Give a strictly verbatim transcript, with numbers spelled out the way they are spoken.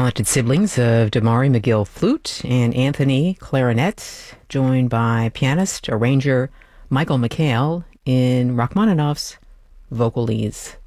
talented siblings of Damari McGill flute and Anthony clarinet, joined by pianist, arranger Michael McHale in Rachmaninoff's Vocalese.